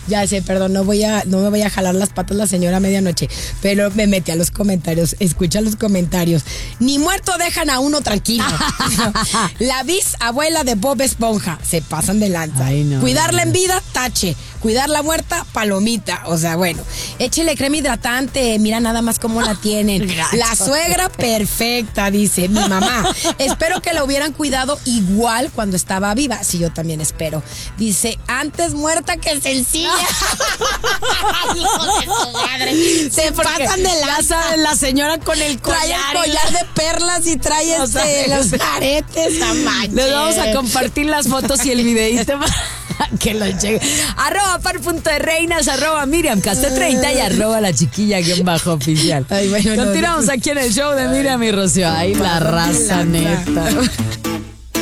Ya sé, perdón, no me voy a jalar las patas la señora a medianoche, pero me metí a los comentarios, escucha los comentarios. Ni muerto dejan a uno tranquilo. La bisabuela de Bob Esponja, se pasan de lanza. Ay, no, Cuidarla en vida, tache. Cuidar la muerta, palomita. O sea, bueno, échele crema hidratante, mira nada más cómo la tienen. La suegra perfecta, dice mi mamá. Espero que la hubieran cuidado igual cuando estaba viva. Sí, yo también espero. Dice, antes muerta que sencilla. Hijos de su madre. Se pasan de lanza. La señora con el collar. Trae el collar de perlas y trae los aretes. Les vamos a compartir las fotos y el videíto para que lo llegue. @par.de-reinas, @Miriam Castro 30 y @la chiquilla_oficial. Ay, bueno, continuamos aquí en el show de Miriam y Rocío. Ay, la raza neta.